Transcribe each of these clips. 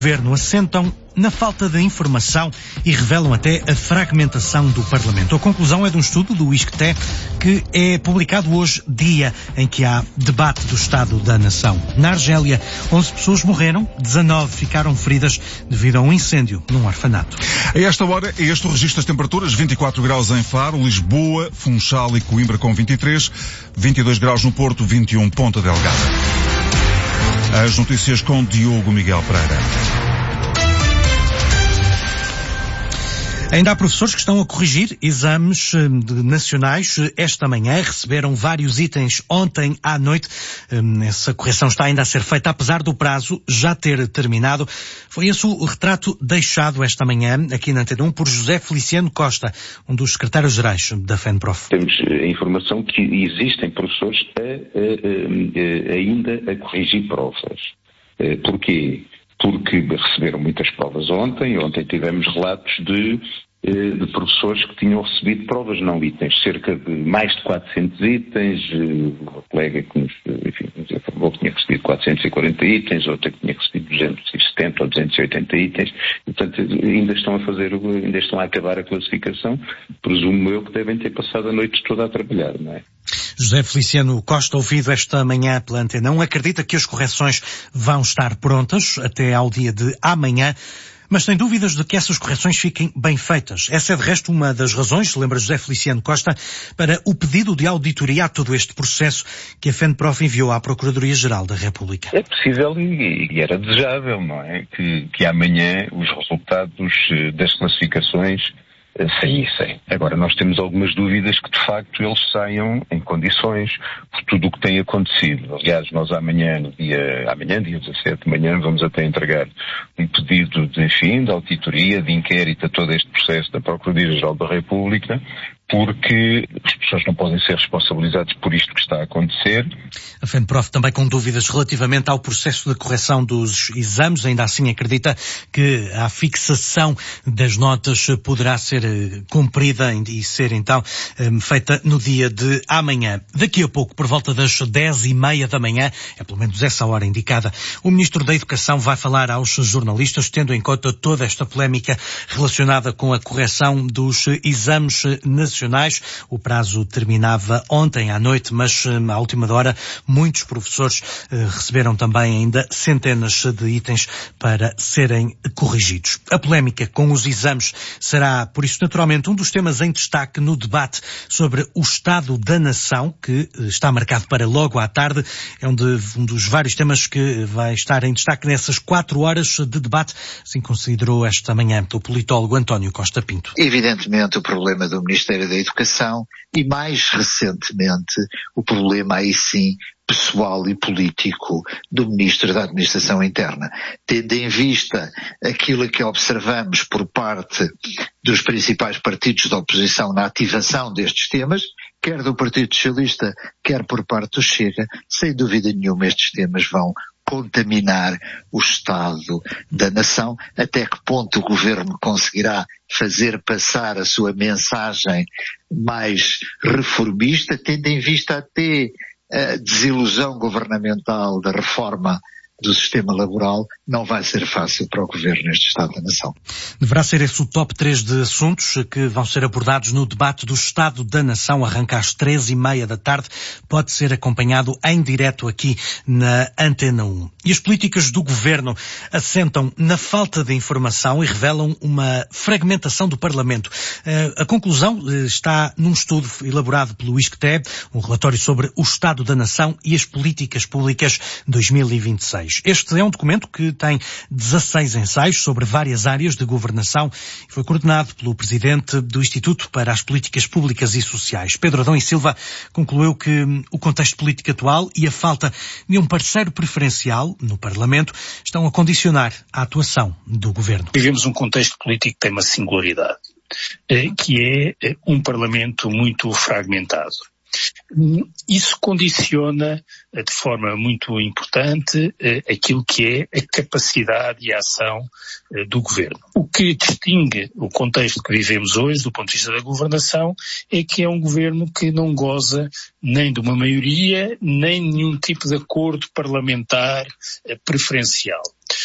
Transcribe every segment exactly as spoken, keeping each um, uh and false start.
Governo assentam na falta de informação e revelam até a fragmentação do Parlamento. A conclusão é de um estudo do ISCTE que é publicado hoje, dia em que há debate do Estado da Nação. Na Argélia, onze pessoas morreram, dezanove ficaram feridas devido a um incêndio num orfanato. A esta hora, é este o registro das temperaturas: vinte e quatro graus em Faro, Lisboa, Funchal e Coimbra com vinte e três, vinte e dois graus no Porto, vinte e um Ponta Delgada. As notícias com Diogo Miguel Pereira. Ainda há professores que estão a corrigir exames nacionais esta manhã. Receberam vários itens ontem à noite. Essa correção está ainda a ser feita, apesar do prazo já ter terminado. Foi esse o retrato deixado esta manhã, aqui na Antena um, por José Feliciano Costa, um dos secretários-gerais da FENPROF. Temos a informação que existem professores a, a, a, ainda a corrigir provas. Porquê? Porque receberam muitas provas ontem. Ontem tivemos relatos de, de professores que tinham recebido provas não itens, cerca de mais de quatrocentos itens. Uma colega que nos, enfim, nos informou que tinha recebido quatrocentos e quarenta itens, outra que tinha recebido duzentos e setenta ou duzentos e oitenta itens. E, portanto, ainda estão a fazer, ainda estão a acabar a classificação. Presumo eu que devem ter passado a noite toda a trabalhar, não é? José Feliciano Costa, ouvido esta manhã pela Antena um, acredita que as correções vão estar prontas até ao dia de amanhã, mas tem dúvidas de que essas correções fiquem bem feitas. Essa é, de resto, uma das razões, lembra José Feliciano Costa, para o pedido de auditoria a todo este processo que a FENPROF enviou à Procuradoria-Geral da República. É possível e, e era desejável, não é? Que, que amanhã os resultados das classificações saíssem. Agora, nós temos algumas dúvidas que, de facto, eles saiam em condições por tudo o que tem acontecido. Aliás, nós amanhã, no dia, amanhã, dia dezassete de manhã, vamos até entregar um pedido de, enfim, de auditoria, de inquérito a todo este processo da Procuradoria-Geral da República, porque as pessoas não podem ser responsabilizadas por isto que está a acontecer. A FENPROF também com dúvidas relativamente ao processo de correção dos exames, ainda assim acredita que a fixação das notas poderá ser cumprida e ser então feita no dia de amanhã. Daqui a pouco, por volta das dez e meia da manhã, é pelo menos essa hora indicada, o Ministro da Educação vai falar aos jornalistas, tendo em conta toda esta polémica relacionada com a correção dos exames nacionais. O prazo terminava ontem à noite, mas à última hora muitos professores eh, receberam também ainda centenas de itens para serem corrigidos. A polémica com os exames será, por isso, naturalmente, um dos temas em destaque no debate sobre o Estado da Nação, que está marcado para logo à tarde. É um, de, um dos vários temas que vai estar em destaque nessas quatro horas de debate, assim considerou esta manhã o politólogo António Costa Pinto. Evidentemente, o problema do Ministério da Educação e, mais recentemente, o problema aí sim pessoal e político do Ministro da Administração Interna. Tendo em vista aquilo que observamos por parte dos principais partidos da oposição na ativação destes temas, quer do Partido Socialista, quer por parte do Chega, sem dúvida nenhuma estes temas vão contaminar o Estado da Nação. Até que ponto o Governo conseguirá fazer passar a sua mensagem mais reformista, tendo em vista até a desilusão governamental da reforma do sistema laboral, não vai ser fácil para o Governo neste Estado da Nação. Deverá ser esse o top três de assuntos que vão ser abordados no debate do Estado da Nação, arranca às treze e meia da tarde, pode ser acompanhado em direto aqui na Antena um. E as políticas do Governo assentam na falta de informação e revelam uma fragmentação do Parlamento. A conclusão está num estudo elaborado pelo ISCTE, um relatório sobre o Estado da Nação e as políticas públicas dois mil e vinte e seis. Este é um documento que tem dezasseis ensaios sobre várias áreas de governação e foi coordenado pelo presidente do Instituto para as Políticas Públicas e Sociais. Pedro Adão e Silva concluiu que o contexto político atual e a falta de um parceiro preferencial no Parlamento estão a condicionar a atuação do Governo. Vivemos um contexto político que tem uma singularidade, que é um Parlamento muito fragmentado. Isso condiciona de forma muito importante aquilo que é a capacidade e a ação do Governo. O que distingue o contexto que vivemos hoje, do ponto de vista da governação, é que é um Governo que não goza nem de uma maioria, nem de nenhum tipo de acordo parlamentar preferencial.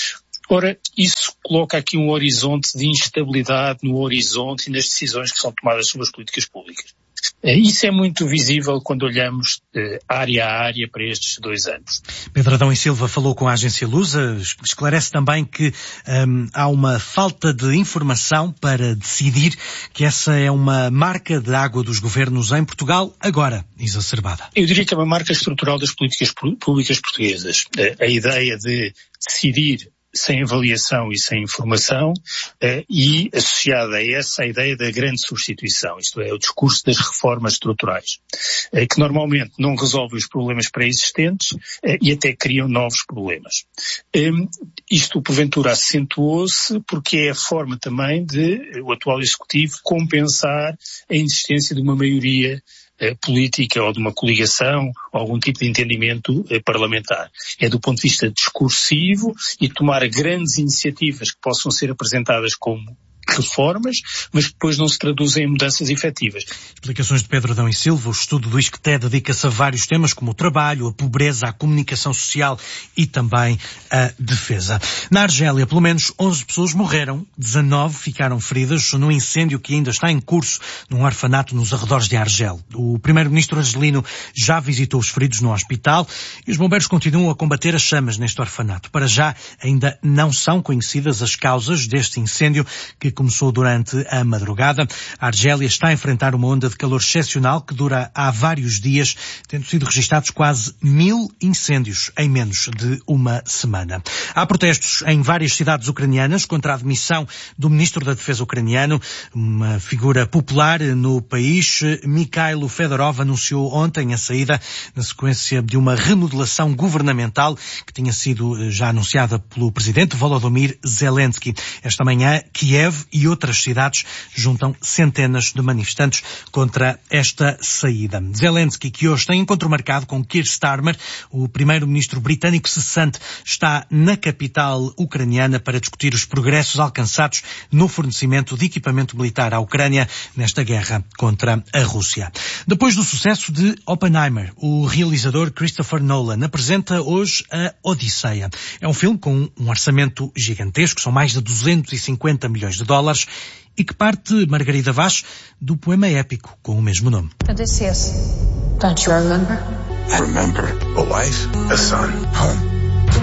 Ora, isso coloca aqui um horizonte de instabilidade no horizonte e nas decisões que são tomadas sobre as políticas públicas. Isso é muito visível quando olhamos eh, área a área para estes dois anos. Pedro Adão e Silva falou com a agência Lusa, esclarece também que hum, há uma falta de informação para decidir, que essa é uma marca de água dos governos em Portugal, agora exacerbada. Eu diria que é uma marca estrutural das políticas públicas portuguesas. A, a ideia de decidir sem avaliação e sem informação, eh, e associada a essa a ideia da grande substituição, isto é, o discurso das reformas estruturais, eh, que normalmente não resolvem os problemas pré-existentes eh, e até criam novos problemas. Eh, isto, porventura, acentuou-se porque é a forma também de o atual Executivo compensar a existência de uma maioria política ou de uma coligação ou algum tipo de entendimento eh, parlamentar. É do ponto de vista discursivo e tomar grandes iniciativas que possam ser apresentadas como reformas, mas que depois não se traduzem em mudanças efetivas. Explicações de Pedro Adão e Silva. O estudo do ISCTE dedica-se a vários temas como o trabalho, a pobreza, a comunicação social e também a defesa. Na Argélia, pelo menos onze pessoas morreram, dezanove ficaram feridas num incêndio que ainda está em curso num orfanato nos arredores de Argel. O primeiro-ministro argelino já visitou os feridos no hospital e os bombeiros continuam a combater as chamas neste orfanato. Para já, ainda não são conhecidas as causas deste incêndio que começou durante a madrugada. A Argélia está a enfrentar uma onda de calor excepcional que dura há vários dias, tendo sido registados quase mil incêndios em menos de uma semana. Há protestos em várias cidades ucranianas contra a admissão do ministro da Defesa ucraniano, uma figura popular no país. Mikhailo Fedorov anunciou ontem a saída na sequência de uma remodelação governamental que tinha sido já anunciada pelo presidente Volodymyr Zelensky. Esta manhã, Kiev e outras cidades juntam centenas de manifestantes contra esta saída. Zelensky, que hoje tem encontro marcado com Keir Starmer, o primeiro-ministro britânico cessante, está na capital ucraniana para discutir os progressos alcançados no fornecimento de equipamento militar à Ucrânia nesta guerra contra a Rússia. Depois do sucesso de Oppenheimer, o realizador Christopher Nolan apresenta hoje a Odisseia. É um filme com um orçamento gigantesco, são mais de duzentos e cinquenta milhões de dólares, e que parte, Margarida Vaz, do poema épico com o mesmo nome. Odysseus, don't you remember? I remember a wife, a son, home.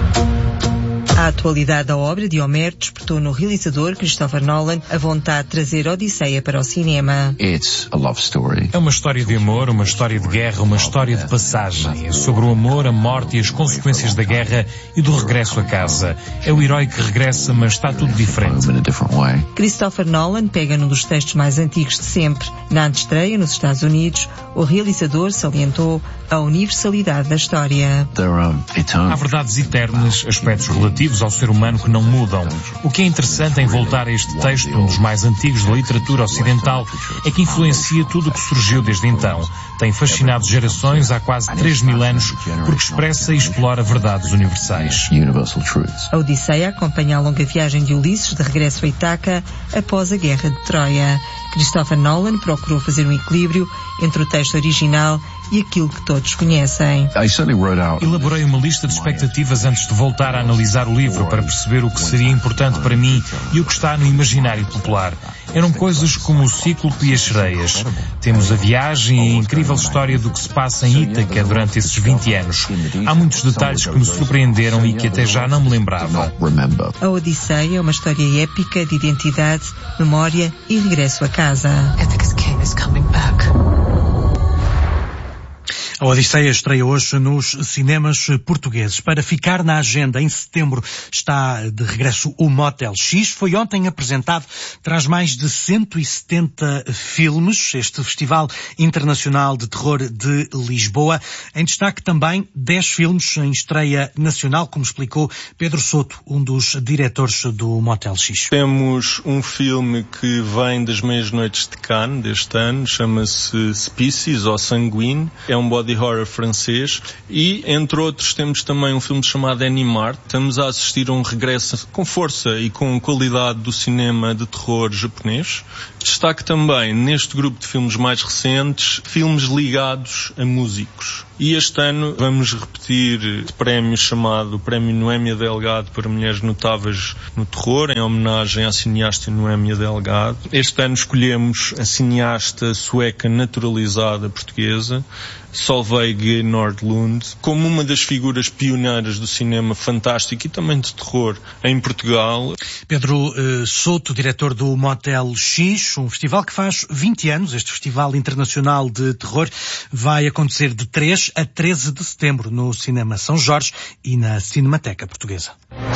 A atualidade da obra de Homero despertou no realizador Christopher Nolan a vontade de trazer Odisseia para o cinema. It's a love story. É uma história de amor, uma história de guerra, uma história de passagem. É sobre o amor, a morte e as consequências da guerra e do regresso a casa. É o herói que regressa, mas está tudo diferente. Christopher Nolan pega num dos textos mais antigos de sempre. Na antestreia, nos Estados Unidos, o realizador salientou a universalidade da história. Há verdades eternas, aspectos relativos ao ser humano que não mudam. O que é interessante em voltar a este texto, um dos mais antigos da literatura ocidental, é que influencia tudo o que surgiu desde então. Tem fascinado gerações há quase três mil anos porque expressa e explora verdades universais. A Odisseia acompanha a longa viagem de Ulisses de regresso a Ítaca após a Guerra de Troia. Christopher Nolan procurou fazer um equilíbrio entre o texto original e aquilo que todos conhecem. Elaborei uma lista de expectativas antes de voltar a analisar o livro para perceber o que seria importante para mim e o que está no imaginário popular. Eram coisas como o Cíclope e as sereias. Temos a viagem e a incrível história do que se passa em Ítaca durante esses vinte anos. Há muitos detalhes que me surpreenderam e que até já não me lembrava. A Odisseia é uma história épica de identidade, memória e regresso a casa. Ithaca's king is coming back. A Odisseia estreia hoje nos cinemas portugueses. Para ficar na agenda, em setembro está de regresso o Motel X. Foi ontem apresentado, traz mais de cento e setenta filmes, este Festival Internacional de Terror de Lisboa. Em destaque também dez filmes em estreia nacional, como explicou Pedro Soto, um dos diretores do Motel X. Temos um filme que vem das Meias Noites de Cannes deste ano, chama-se Species ou Sanguine. É um body horror francês e, entre outros, temos também um filme chamado Animart. Estamos a assistir a um regresso com força e com qualidade do cinema de terror japonês. Destaque também, neste grupo de filmes mais recentes, filmes ligados a músicos. E este ano vamos repetir o prémio chamado Prémio Noémia Delgado para Mulheres Notáveis no Terror, em homenagem à cineasta Noémia Delgado. Este ano escolhemos a cineasta sueca naturalizada portuguesa, Solveig Nordlund, como uma das figuras pioneiras do cinema fantástico e também de terror em Portugal. Pedro uh, Souto, diretor do Motel X, um festival que faz vinte anos. Este Festival Internacional de Terror vai acontecer de três a treze de setembro no Cinema São Jorge e na Cinemateca Portuguesa.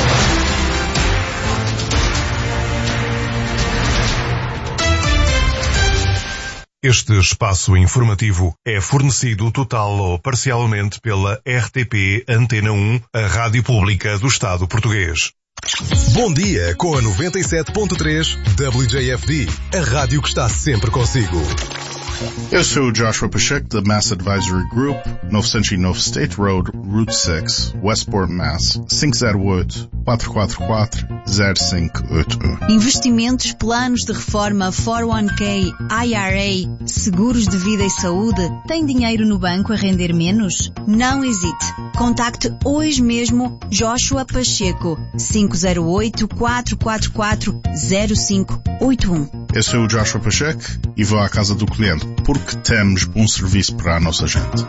Este espaço informativo é fornecido total ou parcialmente pela R T P Antena um, a rádio pública do Estado português. Bom dia com a noventa e sete ponto três W J F D, a rádio que está sempre consigo. Eu sou o Joshua Pacheco, da Mass Advisory Group, novecentos e nove State Road, Route seis, Westport, Mass. cinco zero oito, quatro quatro quatro, zero cinco oito um. Investimentos, planos de reforma, quatro um K, I R A, seguros de vida e saúde. Tem dinheiro no banco a render menos? Não hesite. Contacte hoje mesmo Joshua Pacheco, cinco zero oito, quatro quatro quatro, zero cinco oito um. Eu sou o Joshua Pacheco e vou à casa do cliente, porque temos bom serviço para a nossa gente.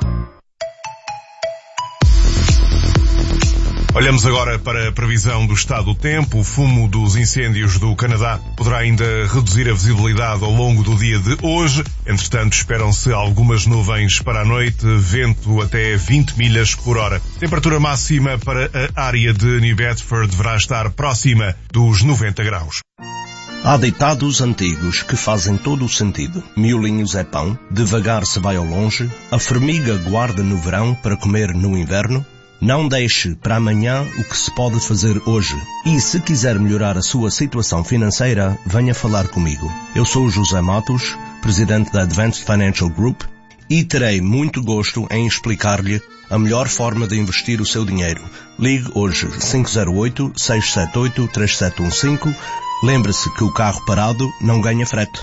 Olhamos agora para a previsão do estado do tempo. O fumo dos incêndios do Canadá poderá ainda reduzir a visibilidade ao longo do dia de hoje. Entretanto, esperam-se algumas nuvens para a noite, vento até vinte milhas por hora. Temperatura máxima para a área de New Bedford deverá estar próxima dos noventa graus. Há ditados antigos que fazem todo o sentido. Miolinhos é pão, devagar se vai ao longe, a formiga guarda no verão para comer no inverno. Não deixe para amanhã o que se pode fazer hoje. E se quiser melhorar a sua situação financeira, venha falar comigo. Eu sou o José Matos, presidente da Advanced Financial Group, e terei muito gosto em explicar-lhe a melhor forma de investir o seu dinheiro. Ligue hoje cinco zero oito, seis sete oito, três sete um cinco. Lembre-se que o carro parado não ganha frete.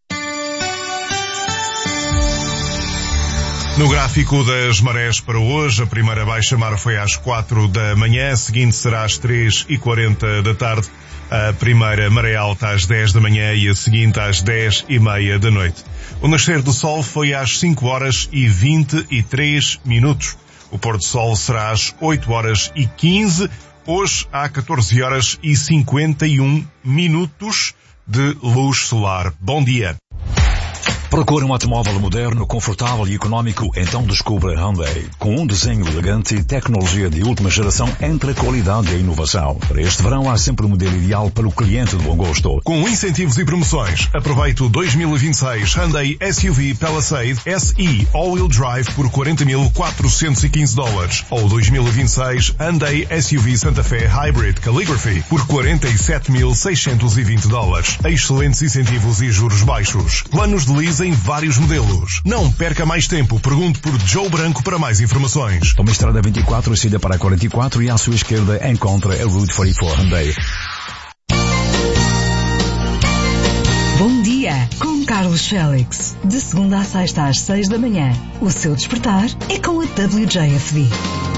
No gráfico das marés para hoje, a primeira baixa-mar foi às quatro da manhã, a seguinte será às três e quarenta da tarde, a primeira maré alta às dez da manhã e a seguinte às dez e meia da noite. O nascer do sol foi às cinco horas e vinte e três minutos. O pôr do sol será às oito horas e quinze. Hoje há catorze horas e cinquenta e um minutos de luz solar. Bom dia. Procura um automóvel moderno, confortável e económico? Então descubra Hyundai. Com um desenho elegante e tecnologia de última geração entre a qualidade e a inovação. Para este verão há sempre o modelo ideal para o cliente de bom gosto. Com incentivos e promoções, aproveite o dois mil e vinte e seis Hyundai S U V Palisade S E All-Wheel Drive por quarenta mil quatrocentos e quinze dólares. Ou dois mil e vinte e seis Hyundai S U V Santa Fe Hybrid Calligraphy por quarenta e sete mil seiscentos e vinte dólares. Excelentes incentivos e juros baixos. Planos de leasing em vários modelos. Não perca mais tempo. Pergunte por Joe Branco para mais informações. Toma a estrada vinte e quatro, saída para a quarenta e quatro e à sua esquerda encontra a Route quarenta e quatro Hyundai. Bom dia com Carlos Félix. De segunda a sexta às seis da manhã. O seu despertar é com a W J F D.